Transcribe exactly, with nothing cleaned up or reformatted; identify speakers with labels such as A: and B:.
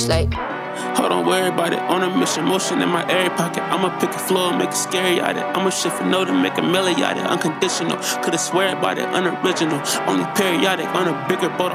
A: like.
B: Oh, don't worry about it, on a mission, motion in my airy pocket. I'ma pick a floor, make it scary out it. I'ma shift a note and make a melody out it. Unconditional, could've swear about it, unoriginal. Only periodic, on a bigger boat.